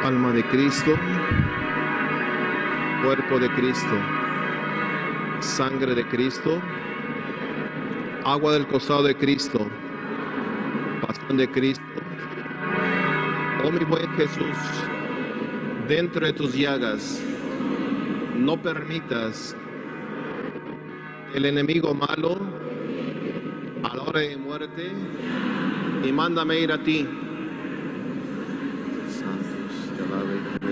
Alma de Cristo, cuerpo de Cristo, sangre de Cristo, agua del costado de Cristo, pasión de Cristo. Oh mi buen Jesús, dentro de tus llagas, no permitas el enemigo malo a la hora de muerte y mándame ir a ti. Santos, te alabe.